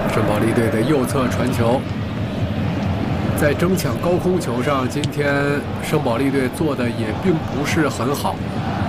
圣保利队的右侧传球，在争抢高空球上，今天圣保利队做的也并不是很好。